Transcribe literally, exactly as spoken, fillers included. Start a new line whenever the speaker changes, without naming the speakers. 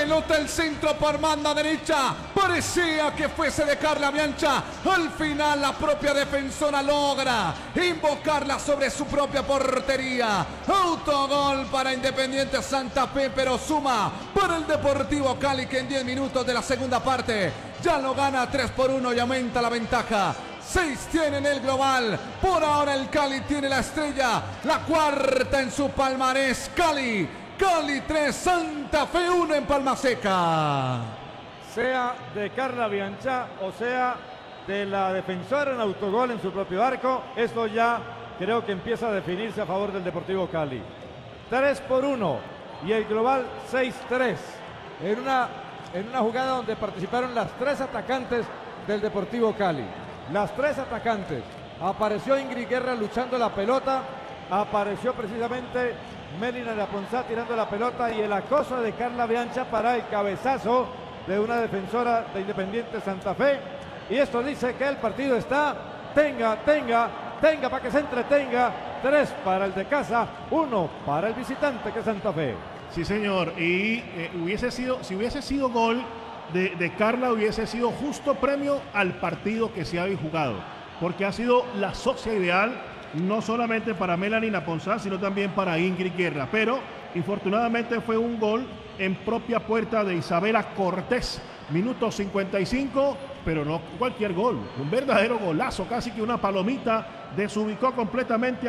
pelota el centro por banda derecha. Parecía que fuese de Carla Bianchi. Al final la propia defensora logra invocarla sobre su propia portería. Autogol para Independiente Santa Fe, pero suma para el Deportivo Cali, que en diez minutos de la segunda parte ya lo gana tres por uno y aumenta la ventaja. seis tiene en el global. Por ahora el Cali tiene la estrella, la cuarta en su palmarés. Cali, Cali tres, Santa Fe uno en Palma Seca.
Sea de Carla Bianchi o sea de la defensora en autogol en su propio arco, esto ya creo que empieza a definirse a favor del Deportivo Cali. tres por uno y el global seis tres en una, en una jugada donde participaron las tres atacantes del Deportivo Cali. Las tres atacantes. Apareció Ingrid Guerra luchando la pelota. Apareció precisamente Melina de Aponzá tirando la pelota. Y el acoso de Carla Bianchi para el cabezazo de una defensora de Independiente Santa Fe. Y esto dice que el partido está tenga, tenga, tenga para que se entretenga. Tres para el de casa, uno para el visitante que es Santa Fe.
Sí, señor. Y eh, hubiese sido, si hubiese sido gol De, de Carla, hubiese sido justo premio al partido que se había jugado, porque ha sido la socia ideal, no solamente para Melanie Aponzá, sino también para Ingrid Guerra, pero infortunadamente fue un gol en propia puerta de Isabela Cortés, minuto cincuenta y cinco, pero no cualquier gol, un verdadero golazo, casi que una palomita, desubicó completamente a